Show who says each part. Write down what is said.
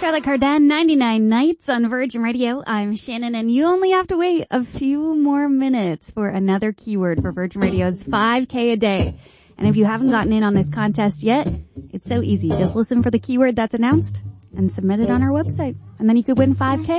Speaker 1: Charlotte Cardin, 99 Nights on Virgin Radio. I'm Shannon, and you only have to wait a few more minutes for another keyword for Virgin Radio's 5K a day. And if you haven't gotten in on this contest yet, it's so easy. Just listen for the keyword that's announced and submit it on our website. And then you could win 5K.